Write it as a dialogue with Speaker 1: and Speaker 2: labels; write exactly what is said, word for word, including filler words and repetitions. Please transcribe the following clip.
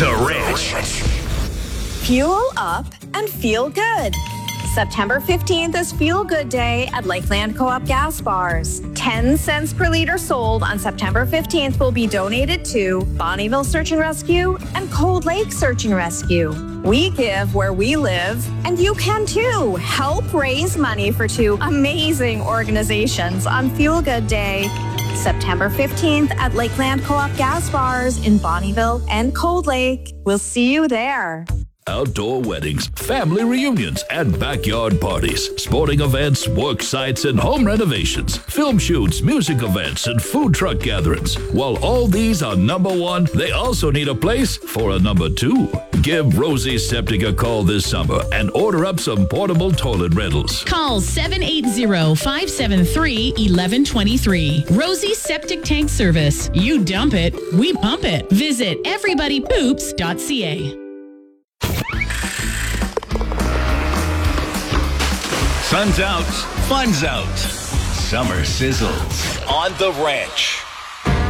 Speaker 1: The Ranch.
Speaker 2: Fuel up and feel good. September fifteenth is Feel Good Day at Lakeland Co-op Gas Bars. ten cents per liter sold on September fifteenth will be donated to Bonnyville Search and Rescue and Cold Lake Search and Rescue. We give where we live, and you can too. Help raise money for two amazing organizations on Feel Good Day. September fifteenth at Lakeland Co-op Gas Bars in Bonnyville and Cold Lake. We'll see you there.
Speaker 3: Outdoor weddings, family reunions, and backyard parties, sporting events, work sites, and home renovations, film shoots, music events, and food truck gatherings. While all these are number one, they also need a place for a number two. Give Rosie Septic a call this summer and order up some portable toilet rentals.
Speaker 4: Call seven eight zero, five seven three, one one two three. Rosie Septic Tank Service. You dump it, we pump it. Visit everybody poops dot c a.
Speaker 1: Sun's out, fun's out. Summer sizzles on The Ranch.